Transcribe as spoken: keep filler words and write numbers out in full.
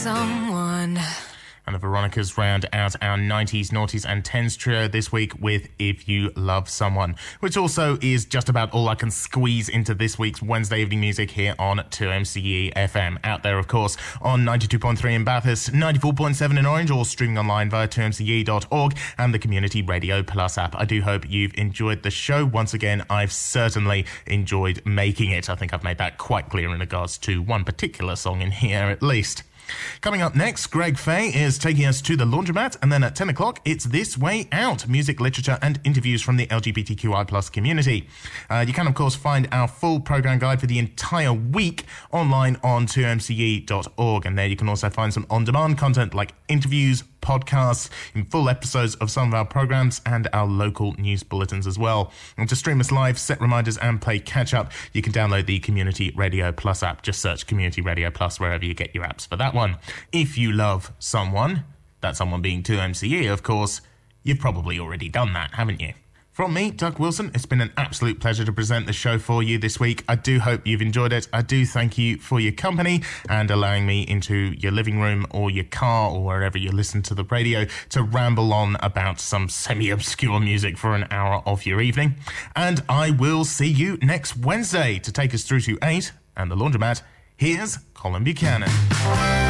Someone. And the Veronicas round out our nineties, noughties and tens trio this week with If You Love Someone, which also is just about all I can squeeze into this week's Wednesday evening music here on two M C E F M. Out there, of course, on ninety-two point three in Bathurst, ninety-four point seven in Orange, or streaming online via two M C E dot org and the Community Radio Plus app. I do hope you've enjoyed the show. Once again, I've certainly enjoyed making it. I think I've made that quite clear in regards to one particular song in here, at least. Coming up next, Greg Fay is taking us to the Laundromat, and then at ten o'clock, it's This Way Out, music, literature and interviews from the L G B T Q I plus community. Uh, you can, of course, find our full programme guide for the entire week online on two M C E dot org, and there you can also find some on-demand content like interviews, podcasts, in full episodes of some of our programmes, and our local news bulletins as well. And to stream us live, set reminders and play catch-up, you can download the Community Radio Plus app. Just search Community Radio Plus wherever you get your apps for that one. If you love someone, that someone being two M C E, of course, you've probably already done that, haven't you? From me, Doug Wilson, it's been an absolute pleasure to present the show for you this week. I do hope you've enjoyed it. I do thank you for your company and allowing me into your living room or your car or wherever you listen to the radio to ramble on about some semi-obscure music for an hour of your evening. And I will see you next Wednesday to take us through to eight and the Laundromat. Here's Colin Buchanan.